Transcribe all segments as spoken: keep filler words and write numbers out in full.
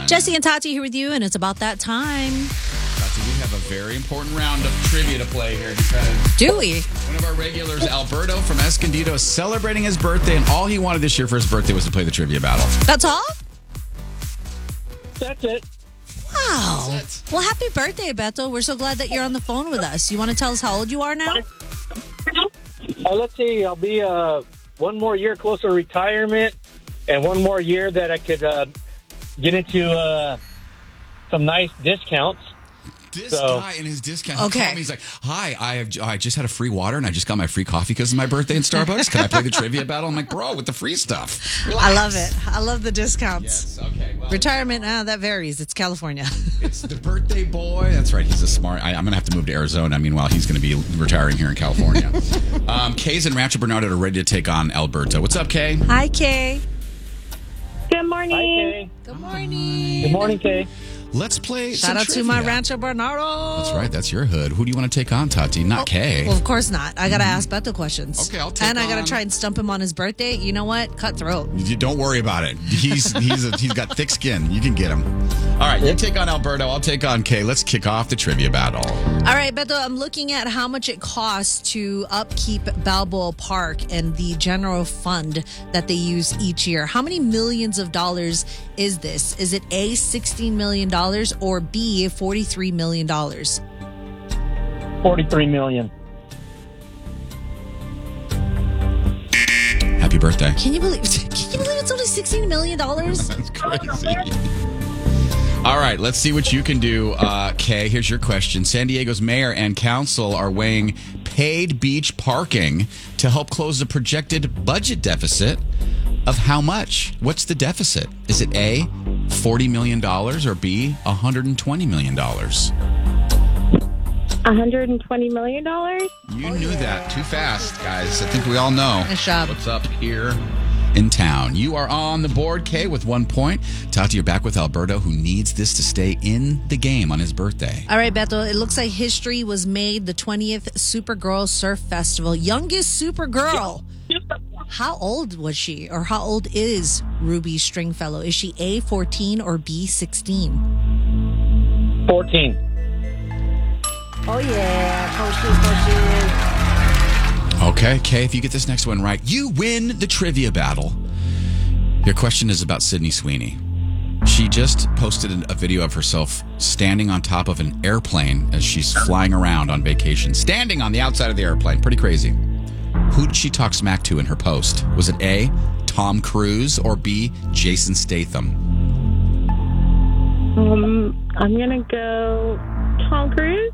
Jesse and Tati here with you, and it's about that time. Tati, we have a very important round of trivia to play here because Do we? one of our regulars, Alberto from Escondido, is celebrating his birthday, and all he wanted this year for his birthday was to play the trivia battle. That's all? That's it. Wow. That's it. Well, happy birthday, Beto. We're so glad that you're on the phone with us. You want to tell us how old you are now? Uh, let's see. I'll be uh, one more year closer to retirement, and one more year that I could uh, get into uh, some nice discounts. This So- guy and his discount. Okay. He called me. He's like, "Hi, I have. I just had a free water, and I just got my free coffee because of my birthday in Starbucks. Can I play the trivia battle?" I'm like, "Bro, with the free stuff." Relax. I love it. I love the discounts. Yes. Okay. Well, Retirement, uh, that varies. It's California. it's the birthday boy. That's right. He's a smart. I, I'm gonna have to move to Arizona. Meanwhile, he's gonna be retiring here in California. um, Kay's in Rancho Bernardo are ready to take on Alberto. What's up, Kay? Hi, Kay. Good Hi, morning. Kay. Good morning. Good morning, Kay. Let's play. Shout some out to my trivia. Rancho Bernardo. That's right. That's your hood. Who do you want to take on, Tati? Not Kay. Well, of course not. I got to ask Beto questions. Okay, I'll take And I got on- to try and stump him on his birthday. You know what? Cutthroat. You don't worry about it. He's he's a, he's got thick skin. You can get him. All right, you take on Alberto. I'll take on Kay. Let's kick off the trivia battle. All right, Beto, I'm looking at how much it costs to upkeep Balboa Park and the general fund that they use each year. How many millions of dollars is this? Is it A, sixteen million dollars or B, forty-three million dollars? Forty-three million. Happy birthday. Can you believe Can you believe it's only sixteen million dollars? That's crazy. All right, let's see what you can do, uh, Kay. Here's your question. San Diego's mayor and council are weighing paid beach parking to help close the projected budget deficit of how much? What's the deficit? Is it A, forty million dollars or B, one hundred twenty million dollars? one hundred twenty million dollars? You knew that too fast, guys. I think we all know Nice job. what's up here in town. You are on the board, Kay, with one point. Tati, you're back with Alberto, who needs this to stay in the game on his birthday. All right, Beto, it looks like history was made. The twentieth Supergirl Surf Festival. Youngest Supergirl. How old was she, or how old is Ruby Stringfellow? Is she A, fourteen or B, sixteen? Fourteen. Oh, yeah. Coaches, coaches. Okay, Kay, if you get this next one right, you win the trivia battle. Your question is about Sydney Sweeney. She just posted a video of herself standing on top of an airplane as she's flying around on vacation. Standing on the outside of the airplane. Pretty crazy. Who did she talk smack to in her post? Was it A, Tom Cruise, or B, Jason Statham? Um, I'm going to go Tom Cruise.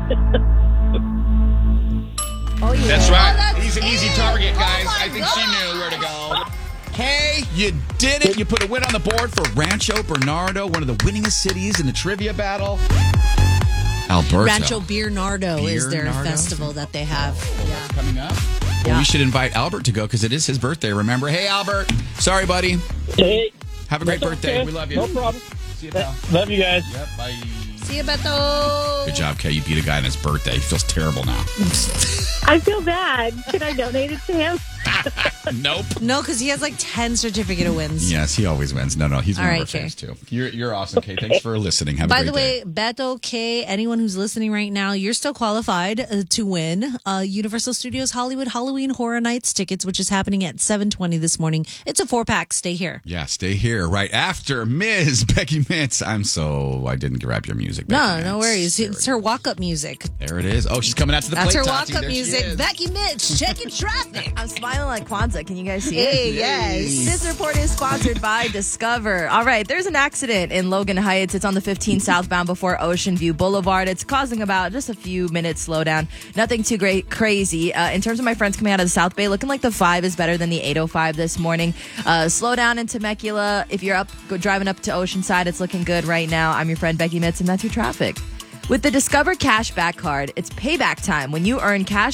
Oh, yeah. That's right. Oh, that's He's an easy it. target, guys. Oh, my I think God. she knew where to go. Hey, you did it. You put a win on the board for Rancho Bernardo, one of the winningest cities in the trivia battle. Alberto. Rancho Bernardo is their Bernardo? festival that they have. Yeah. Coming up. Well, Yeah. we should invite Albert to go because it is his birthday, remember? Hey, Albert. Sorry, buddy. Hey. Have a great That's birthday. okay. We love you. No problem. See you, pal. Love you guys. Yep, bye. See you, Beto. Good job, Kay. You beat a guy on his birthday. He feels terrible now. I feel bad. Can I donate it to him? Nope. No, because he has like ten certificate of wins. Yes, he always wins. No, no, he's one All of right, our Kay. fans, too. You're, you're awesome, Kay. Thanks for listening. Have a By great the way, day. Beto, Kay, anyone who's listening right now, you're still qualified uh, to win uh, Universal Studios Hollywood Halloween Horror Nights tickets, which is happening at seven twenty this morning. It's a four-pack. Stay here. Yeah, stay here right after Miz Becky Mitz. I'm so, I didn't grab your music, Becky No, no Mitz. worries. There It's it her walk-up music. There it is. Oh, she's coming out to the That's plate, her Tati. walk-up There she music. is. Becky Mitch, checking traffic. I'm smiling like Kwanzaa. Can you guys see Hey, it? yes. This report is sponsored by Discover. All right, there's an accident in Logan Heights. It's on the fifteen southbound before Ocean View Boulevard. It's causing about just a few minutes slowdown. Nothing too great, crazy. Uh, in terms of my friends coming out of the South Bay, looking like the five is better than the eight oh five this morning. Uh, slow down in Temecula. If you're up go, driving up to Oceanside, it's looking good right now. I'm your friend Becky Mitz, and that's your traffic. With the Discover Cashback Card, it's payback time when you earn cash